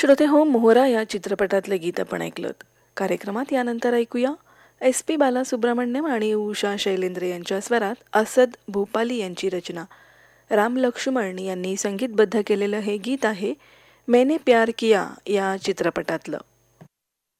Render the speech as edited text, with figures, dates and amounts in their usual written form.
श्रोते हो, मोहरा या चित्रपटातले गीत आपण ऐकलं. कार्यक्रमात यानंतर ऐकूया SP बालासुब्रमण्यम आणि उषा शैलेंद्र यांच्या स्वरात असद भूपाली यांची रचना. राम लक्ष्मण यांनी संगीतबद्ध केलेलं हे गीत आहे मैंने प्यार किया या चित्रपटातलं.